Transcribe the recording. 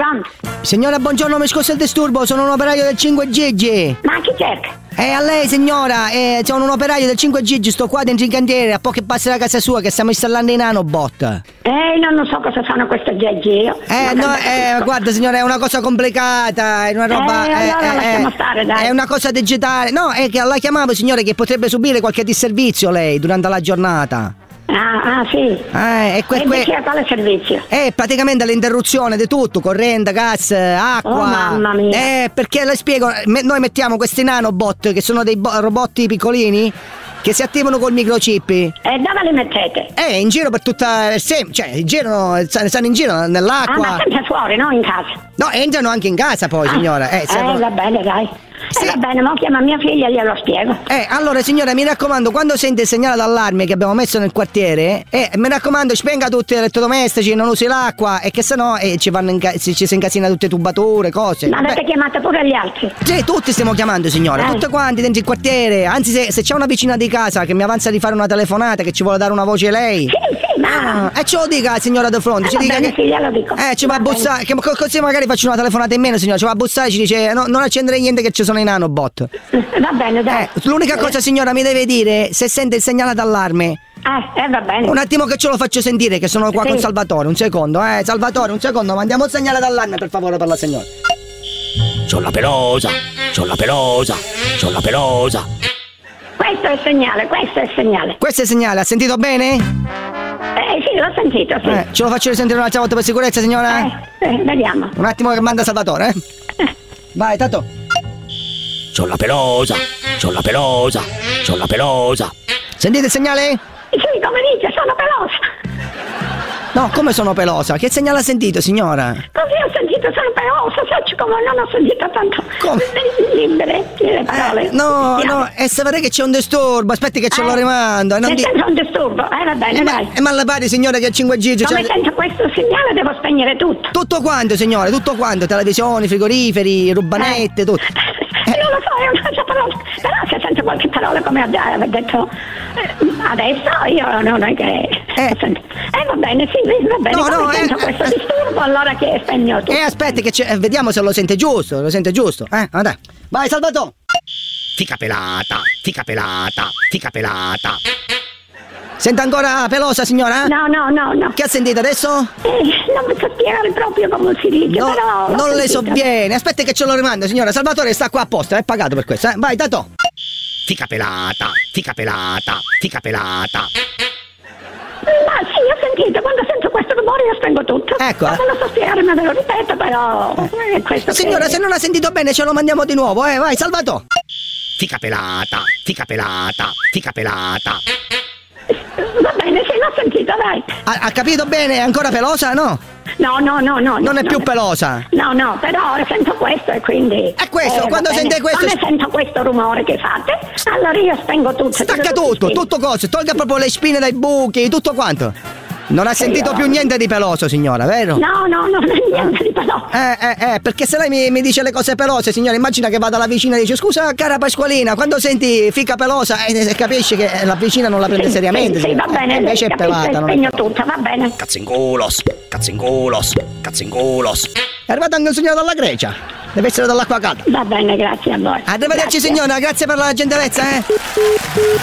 pronto? Signora, buongiorno, mi scusi il disturbo, sono un operaio del 5 Gigi. Ma chi cerca? A lei signora, sono un operaio del 5 Gigi, sto qua dentro in cantiere, a poco che passi la casa sua che stiamo installando i nanobot. Non so cosa fanno queste GG. Guarda signora, è una cosa complicata, è una roba... allora lasciamo stare, dai. È una cosa digitale, no, è che la chiamavo signore che potrebbe subire qualche disservizio lei durante la giornata. Sì. E invece quale servizio? Praticamente l'interruzione di tutto, corrente, gas, acqua. Oh mamma mia. Perché le spiego, noi mettiamo questi nanobot che sono dei robotti piccolini che si attivano col microchip. E dove li mettete? In giro per tutta girano, stanno in giro nell'acqua. Ma sempre fuori, no? In casa? No, entrano anche in casa poi, signora. Va bene, dai. Sì. Va bene, mo chiama mia figlia e glielo spiego. Allora signora, mi raccomando, quando sente il segnale d'allarme che abbiamo messo nel quartiere, mi raccomando, spenga tutti gli elettrodomestici, non usi l'acqua, e che sennò ci si incasina tutte le tubature, cose. Ma avete chiamato pure gli altri? Sì, tutti stiamo chiamando signora, tutti quanti dentro il quartiere. Anzi, se c'è una vicina di casa che mi avanza di fare una telefonata, che ci vuole dare una voce lei. Sì, ma... ce lo dica signora De Fronte, ci dica bene, che... sì, glielo dico. Ci va a bussare, che così magari faccio una telefonata in meno signora, ci va a bussare e ci dice non accendere niente che ci sono i nanobot. Va bene, dai. L'unica cosa signora mi deve dire se sente il segnale d'allarme. Va bene. Un attimo che ce lo faccio sentire, che sono qua con Salvatore, un secondo, Salvatore, un secondo, mandiamo il segnale d'allarme per favore per la signora. C'ho la pelosa. Questo è il segnale. Questo è il segnale, ha sentito bene? Sì, l'ho sentito, sì. Ce lo faccio risentire un'altra volta per sicurezza, signora? Vediamo. Un attimo che manda Salvatore, Vai, Tato. C'ho la pelosa. Sentite il segnale? Sì, come dice, sono pelosa. No, come sono pelosa? Che segnale ha sentito, signora? Così ho sentito, sono pelosa, sai come non ho sentito tanto. Come? Libere, le parole. No, e se vedete che c'è un disturbo, aspetti che ce lo rimando. Se c'è un disturbo, va bene, dai. Ma le pare, signora, che 5G... Come sento questo segnale devo spegnere tutto. Tutto quanto, signore, tutto quanto. Televisioni, frigoriferi, rubanette, tutto. Non lo so, è una cosa però se sento qualche parola come ha detto adesso, io non è che... va bene, sì, va bene. No, sento questo disturbo, allora che spegno tutto. Aspetti che vediamo se lo sente giusto, Andai. Vai, Salvatore. Fica pelata. Sente ancora pelosa, signora? No. Che ha sentito adesso? Non mi so spiegare proprio come si dice, no, però... Non le so bene. Aspetti che ce lo rimando, signora. Salvatore sta qua apposta, è pagato per questo, Vai, Tato. Fica pelata. Ma sì, ho sentito, quando sento questo rumore io spengo tutto. Ecco. Non lo so spiegare, ma ve lo ripeto, però è questo. Signora, se non ha sentito bene ce lo mandiamo di nuovo, vai, Salvatore. Fica pelata. Va bene, sì, l'ho sentito, dai. Ha capito bene? È ancora pelosa, no? No. Non è più pelosa? No, però ora sento questo e quindi... È questo, quando sente questo... Quando sento questo rumore che fate, allora io spengo tutto. Stacca tutto cose, tolga proprio le spine dai buchi, tutto quanto. Non ha sentito più niente di peloso, signora, vero? No, non è niente di peloso. Perché se lei mi dice le cose pelose, signora, immagina che vada la vicina e dice: scusa, cara Pasqualina, quando senti fica pelosa, capisci che la vicina non la prende seriamente. Sì, va bene, invece è pelata, non spegno tutto, va bene. Cazzingulos. È arrivato anche un signore dalla Grecia. Deve essere dall'acqua calda. Va bene, grazie a voi. Arrivederci, signora, grazie per la gentilezza,